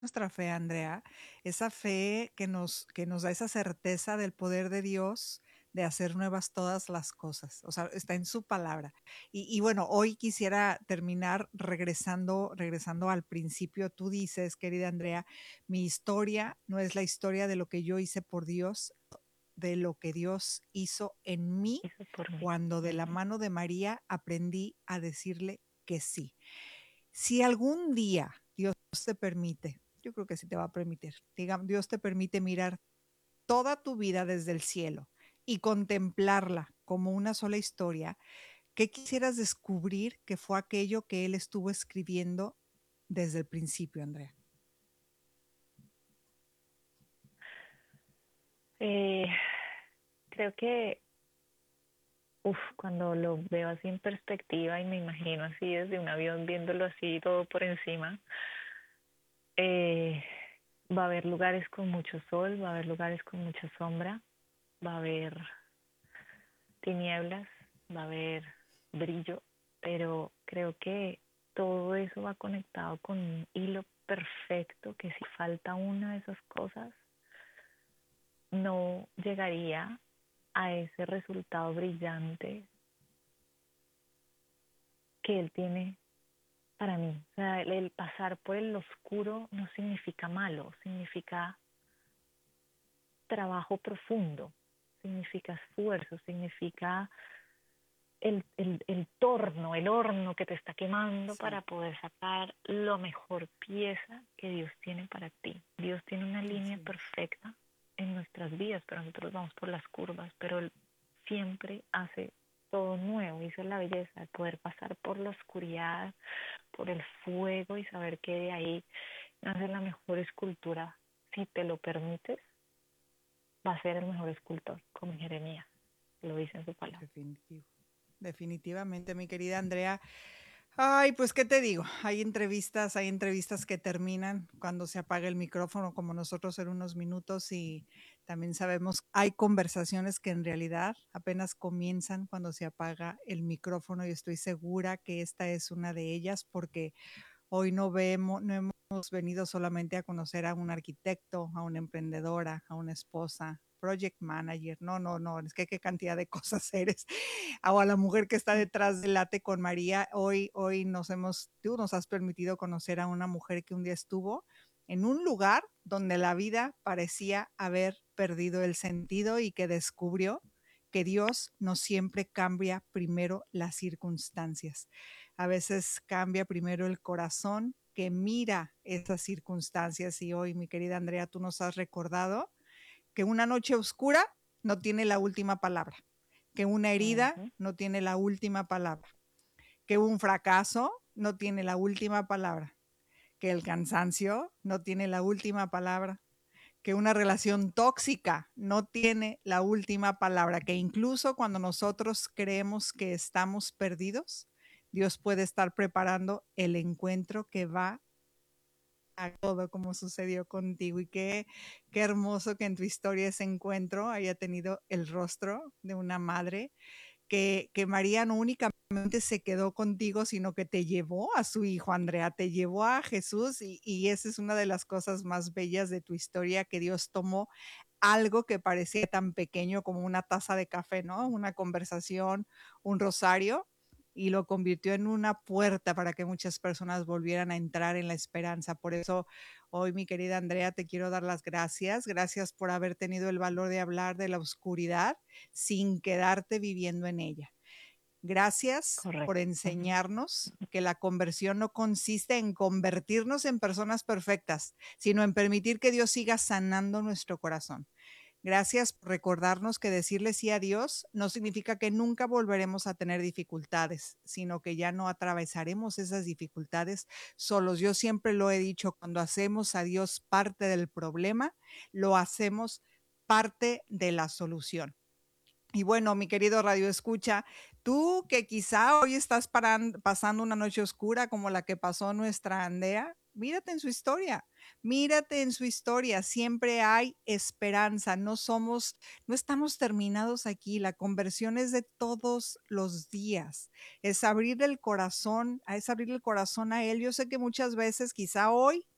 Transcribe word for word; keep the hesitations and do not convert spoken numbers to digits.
nuestra fe, Andrea, esa fe que nos, que nos da esa certeza del poder de Dios de hacer nuevas todas las cosas. O sea, está en su palabra. Y, y bueno, hoy quisiera terminar regresando, regresando al principio. Tú dices, querida Andrea, mi historia no es la historia de lo que yo hice por Dios, de lo que Dios hizo en mí Hizo por mí. cuando de la Ujú. mano de María aprendí a decirle que sí. Si algún día Dios te permite, yo creo que sí te va a permitir, digamos, Dios te permite mirar toda tu vida desde el cielo y contemplarla como una sola historia, ¿qué quisieras descubrir que fue aquello que Él estuvo escribiendo desde el principio, Andrea? Eh, creo que, uf, cuando lo veo así en perspectiva y me imagino así desde un avión viéndolo así todo por encima, eh, va a haber lugares con mucho sol, va a haber lugares con mucha sombra, va a haber tinieblas, va a haber brillo, pero creo que todo eso va conectado con un hilo perfecto que si falta una de esas cosas, no llegaría a ese resultado brillante que él tiene para mí. O sea, el, el pasar por el oscuro no significa malo, significa trabajo profundo, significa esfuerzo, significa el, el, el torno, el horno que te está quemando Sí, para poder sacar lo mejor pieza que Dios tiene para ti. Dios tiene una línea así es. perfecta en nuestras vidas, pero nosotros vamos por las curvas, pero Él siempre hace todo nuevo, y esa es la belleza, de poder pasar por la oscuridad, por el fuego y saber que de ahí nace la mejor escultura. Si te lo permites, va a ser el mejor escultor, como Jeremías lo dice en su palabra. Definitivo. Definitivamente, mi querida Andrea. Ay, pues, ¿qué te digo? Hay entrevistas, hay entrevistas que terminan cuando se apaga el micrófono, como nosotros en unos minutos, y también sabemos, hay conversaciones que en realidad apenas comienzan cuando se apaga el micrófono, y estoy segura que esta es una de ellas, porque hoy no vemos, no hemos venido solamente a conocer a un arquitecto, a una emprendedora, a una esposa, project manager. No, no, no, es que qué cantidad de cosas eres. O a la mujer que está detrás del Late con María. Hoy, hoy nos hemos, tú nos has permitido conocer a una mujer que un día estuvo en un lugar donde la vida parecía haber perdido el sentido y que descubrió que Dios no siempre cambia primero las circunstancias. A veces cambia primero el corazón que mira esas circunstancias. Y hoy, mi querida Andrea, tú nos has recordado que una noche oscura no tiene la última palabra, que una herida Uh-huh. no tiene la última palabra, que un fracaso no tiene la última palabra, que el cansancio no tiene la última palabra, que una relación tóxica no tiene la última palabra, que incluso cuando nosotros creemos que estamos perdidos, Dios puede estar preparando el encuentro que va a todo como sucedió contigo. Y qué, qué hermoso que en tu historia ese encuentro haya tenido el rostro de una madre, que, que María no únicamente se quedó contigo, sino que te llevó a su hijo, Andrea, te llevó a Jesús, y, y esa es una de las cosas más bellas de tu historia, que Dios tomó algo que parecía tan pequeño como una taza de café, ¿no? Una conversación, un rosario, y lo convirtió en una puerta para que muchas personas volvieran a entrar en la esperanza. Por eso hoy, mi querida Andrea, te quiero dar las gracias. Gracias por haber tenido el valor de hablar de la oscuridad sin quedarte viviendo en ella. Gracias por Correcto. Uh-huh. enseñarnos que la conversión no consiste en convertirnos en personas perfectas, sino en permitir que Dios siga sanando nuestro corazón. Gracias por recordarnos que decirle sí a Dios no significa que nunca volveremos a tener dificultades, sino que ya no atravesaremos esas dificultades solos. Yo siempre lo he dicho, cuando hacemos a Dios parte del problema, lo hacemos parte de la solución. Y bueno, mi querido Radio Escucha, tú que quizá hoy estás paran, pasando una noche oscura como la que pasó nuestra Andrea, mírate en su historia, mírate en su historia, siempre hay esperanza, no somos, no estamos terminados aquí, la conversión es de todos los días, es abrir el corazón, es abrir el corazón a Él. Yo sé que muchas veces, quizá hoy,